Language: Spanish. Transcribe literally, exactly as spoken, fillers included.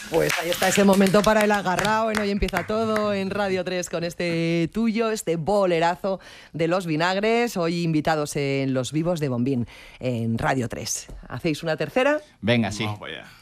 Pues ahí está ese momento para el agarrao. Bueno, hoy empieza todo en Radio tres con este tuyo, este bolerazo de Los Vinagres. Hoy invitados en Los Vivos de Bombín en Radio tres. ¿Hacéis una tercera? Venga, sí. Vamos para allá.